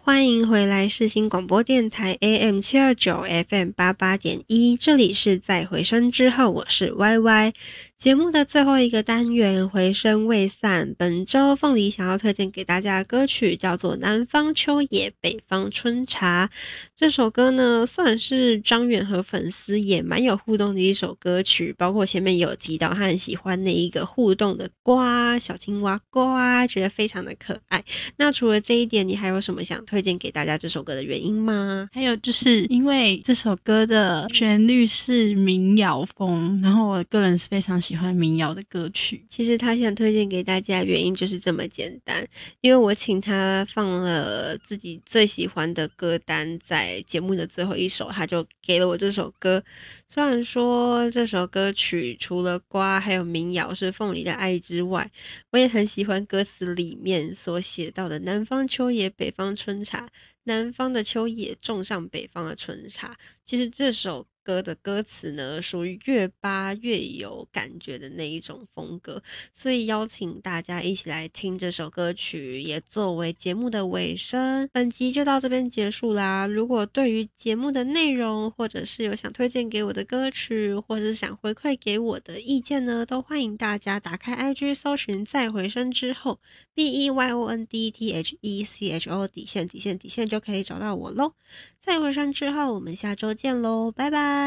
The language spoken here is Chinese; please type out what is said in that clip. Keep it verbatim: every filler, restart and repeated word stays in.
欢迎回来世新广播电台 A M 七二九 F M 八八点一，这里是在回声之后，我是 Y Y。节目的最后一个单元回声未散，本周凤梨想要推荐给大家的歌曲叫做南方秋野北方春茶。这首歌呢算是张远和粉丝也蛮有互动的一首歌曲，包括前面有提到他很喜欢那一个互动的呱小青蛙呱，觉得非常的可爱。那除了这一点，你还有什么想推荐给大家这首歌的原因吗？ 还有就是因为这首歌的旋律是民谣风，然后我个人是非常喜欢民谣的歌曲。 其实他想推荐给大家的原因就是这么简单，因为我请他放了自己最喜欢的歌单在节目的最后一首，他就给了我这首歌。虽然说这首歌曲除了呱还有民谣是凤梨的爱之外，我也很喜欢歌词里面所写到的南方秋野北方春茶，南方的秋野种上北方的春茶。其实这首歌的歌词呢属于越扒越有感觉的那一种风格，所以邀请大家一起来听这首歌曲，也作为节目的尾声。本集就到这边结束啦。如果对于节目的内容，或者是有想推荐给我的歌曲，或者是想回馈给我的意见呢，都欢迎大家打开 I G 搜寻再回声之后 B E Y O N D T H E C H O 底线底线底线就可以找到我咯。再回声之后，我们下周见咯，拜拜。